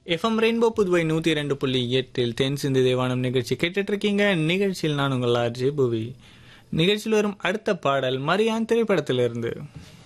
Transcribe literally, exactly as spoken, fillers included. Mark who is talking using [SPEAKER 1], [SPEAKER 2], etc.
[SPEAKER 1] FM rainbow Puduvai நூற்றி இரண்டு புள்ளி எட்டில் தென் சிந்து தேவானம் நிகழ்ச்சி கேட்டுட்டு இருக்கீங்க. நிகழ்ச்சியில் நான் உங்கள் ஆர்ஜே புவி. நிகழ்ச்சியில் வரும் அடுத்த பாடல் மரியான் திரைப்படத்திலிருந்து.